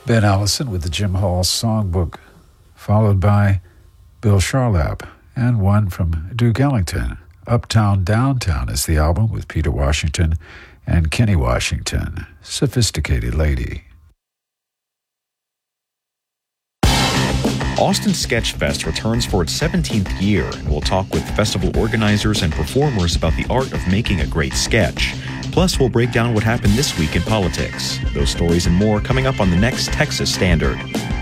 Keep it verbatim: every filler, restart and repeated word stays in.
Ben Allison with the Jim Hall Songbook, followed by Bill Charlap, and one from Duke Ellington. Uptown Downtown is the album with Peter Washington and Kenny Washington, Sophisticated Lady. Austin Sketchfest returns for its seventeenth year, and we'll talk with festival organizers and performers about the art of making a great sketch. Plus, we'll break down what happened this week in politics. Those stories and more coming up on the next Texas Standard.